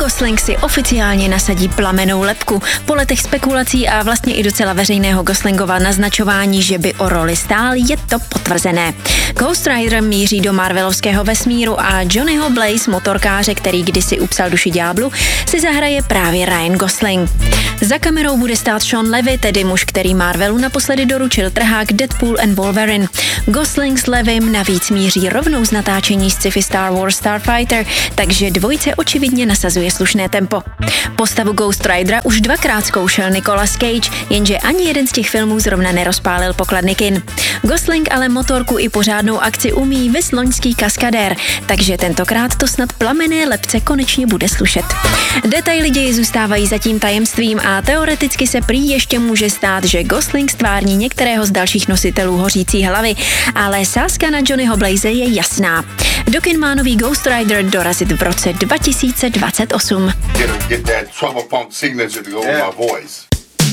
Gosling si oficiálně nasadí plamenou lebku. Po letech spekulací a vlastně i docela veřejného Goslingova naznačování, že by o roli stál, je to potvrzené. Ghost Rider míří do marvelovského vesmíru a Johnnyho Blaze, motorkáře, který kdysi upsal duši ďáblu, si zahraje právě Ryan Gosling. Za kamerou bude stát Sean Levy, tedy muž, který Marvelu naposledy doručil trhák Deadpool and Wolverine. Gosling s Levym navíc míří rovnou z natáčení sci-fi Star Wars Starfighter, takže dvojice očividně nasazuje slušné tempo. Postavu Ghost Ridera už dvakrát zkoušel Nicolas Cage, jenže ani jeden z těch filmů zrovna nerozpálil pokladny kin. Gosling ale motorku i pořádnou akci umí, viz loňský kaskadér, takže tentokrát to snad plamenné lebce konečně bude slušet. Detaily děje zůstávají zatím tajemstvím a teoreticky se prý ještě může stát, že Gosling stvární některého z dalších nositelů hořící hlavy, ale sázka na Johnnyho Blaze je jasná. Do kin má nový Ghost Rider dorazit v roce 2028. Get that trouble punk signature to go with my voice.